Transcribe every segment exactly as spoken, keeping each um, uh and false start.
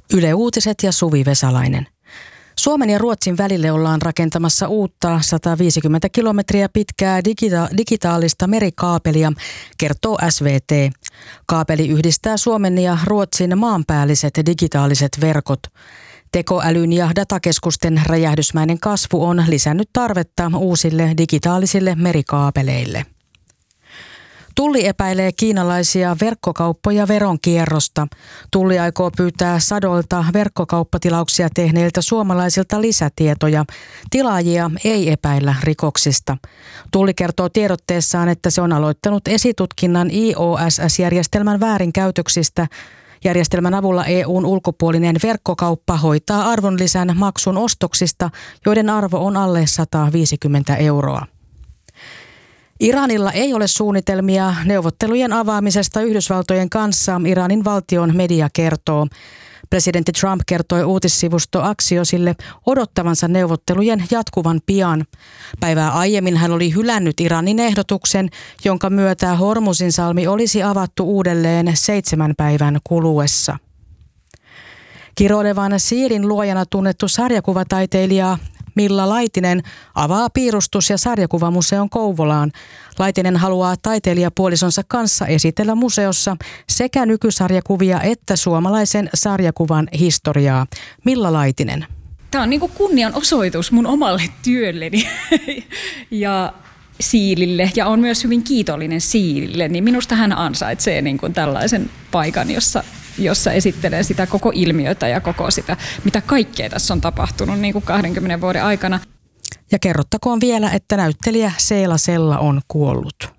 Yle Uutiset ja Suvi Vesalainen. Suomen ja Ruotsin välille ollaan rakentamassa uutta sata viisikymmentä kilometriä pitkää digita- digitaalista merikaapelia, kertoo S V T. Kaapeli yhdistää Suomen ja Ruotsin maanpäälliset digitaaliset verkot. Tekoälyn ja datakeskusten räjähdysmäinen kasvu on lisännyt tarvetta uusille digitaalisille merikaapeleille. Tulli epäilee kiinalaisia verkkokauppoja veronkierrosta. Tulli aikoo pyytää sadoilta verkkokauppatilauksia tehneiltä suomalaisilta lisätietoja. Tilaajia ei epäillä rikoksista. Tulli kertoo tiedotteessaan, että se on aloittanut esitutkinnan I O S S-järjestelmän väärinkäytöksistä. Järjestelmän avulla E U:n ulkopuolinen verkkokauppa hoitaa arvonlisän maksun ostoksista, joiden arvo on alle sata viisikymmentä euroa. Iranilla ei ole suunnitelmia neuvottelujen avaamisesta Yhdysvaltojen kanssa, Iranin valtion media kertoo. Presidentti Trump kertoi uutissivusto Axiosille odottavansa neuvottelujen jatkuvan pian. Päivää aiemmin hän oli hylännyt Iranin ehdotuksen, jonka myötä Hormuzin salmi olisi avattu uudelleen seitsemän päivän kuluessa. Kiroilevan siirin luojana tunnettu sarjakuvataiteilija Milla Laitinen avaa piirustus- ja sarjakuvamuseon Kouvolaan. Laitinen haluaa taiteilijapuolisonsa kanssa esitellä museossa sekä nykysarjakuvia että suomalaisen sarjakuvan historiaa. Milla Laitinen. Tämä on niin kuin kunnianosoitus mun omalle työlleni ja Siilille, ja on myös hyvin kiitollinen Siilille, niin minusta hän ansaitsee niin kuin tällaisen paikan, jossa jossa esittelen sitä koko ilmiötä ja koko sitä, mitä kaikkea tässä on tapahtunut niin kuin kahdenkymmenen vuoden aikana. Ja kerrottakoon vielä, että näyttelijä Seela Sella on kuollut.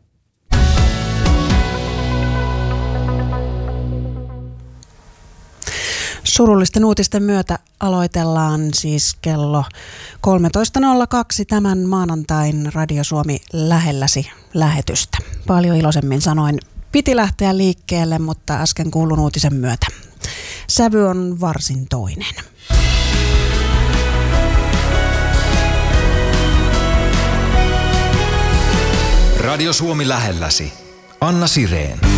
Surullisten uutisten myötä aloitellaan siis kello kolmetoista nolla kaksi tämän maanantain Radio Suomi lähelläsi lähetystä. Paljon iloisemmin sanoin piti lähteä liikkeelle, mutta äsken kuulun uutisen myötä sävy on varsin toinen. Radio Suomi lähelläsi. Anna Sireen.